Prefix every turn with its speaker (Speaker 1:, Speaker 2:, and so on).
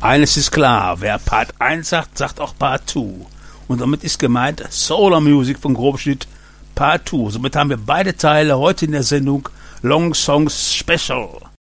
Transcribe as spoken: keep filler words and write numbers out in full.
Speaker 1: Eines ist klar, wer Part eins sagt, sagt auch Part zwei. Und damit ist gemeint Solar Music von Grobschnitt Part zwei. Somit haben wir beide Teile heute in der Sendung Long Songs Special.